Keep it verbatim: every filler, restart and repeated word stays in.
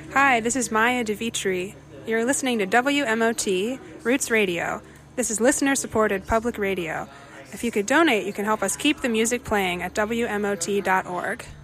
Hi, this is Maya DeVitri. You're listening to W M O T, Roots Radio. This is listener-supported public radio. If you could donate, you can help us keep the music playing at W M O T dot org.